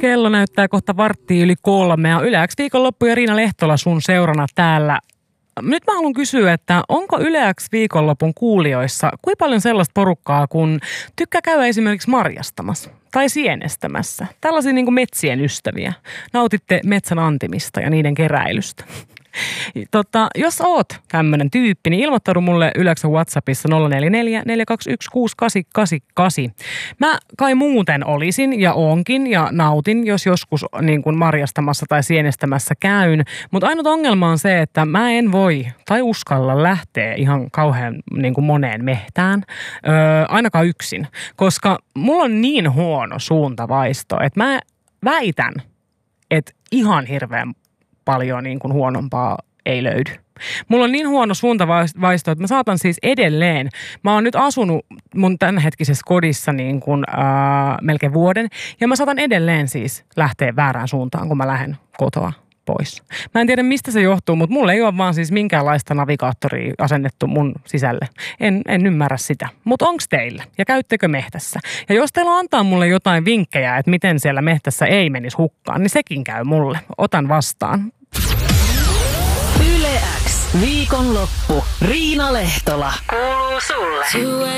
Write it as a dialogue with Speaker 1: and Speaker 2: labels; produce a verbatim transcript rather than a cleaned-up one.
Speaker 1: Kello näyttää kohta varttia yli kolmea. Yle X viikonloppu ja Riina Lehtola sun seurana täällä. Nyt mä haluan kysyä, että onko Yle X viikonlopun kuulijoissa kuinka paljon sellaista porukkaa, kun tykkää käydä esimerkiksi marjastamassa tai sienestämässä? Tällaisia niin kuin metsien ystäviä. Nautitte metsän antimista ja niiden keräilystä. Tota, jos oot tämmönen tyyppi, niin ilmoittaudu mulle Yle X:n WhatsAppissa nolla neljä neljä neljä kaksi yksi kuusi kahdeksan kahdeksan kahdeksan. Mä kai muuten olisin ja oonkin ja nautin, jos joskus niin kuin marjastamassa tai sienestämässä käyn. Mutta ainut ongelma on se, että mä en voi tai uskalla lähteä ihan kauhean niin kuin moneen mehtään, öö, ainakaan yksin. Koska mulla on niin huono suuntavaisto, että mä väitän, että ihan hirveän paljon niin kuin huonompaa ei löydy. Mulla on niin huono suuntavaisto, että mä saatan siis edelleen, mä oon nyt asunut mun tämänhetkisessä kodissa niin kuin ää, melkein vuoden, ja mä saatan edelleen siis lähteä väärään suuntaan, kun mä lähden kotoa pois. Mä en tiedä, mistä se johtuu, mutta mulla ei ole vaan siis minkäänlaista navigaattoria asennettu mun sisälle. En, en ymmärrä sitä. Mutta onks teillä? Ja käyttekö mehtässä? Ja jos teillä antaa mulle jotain vinkkejä, että miten siellä mehtässä ei menisi hukkaan, niin sekin käy mulle. Otan vastaan.
Speaker 2: Yle X viikonloppu. Riina Lehtola. Kuuluu sulle.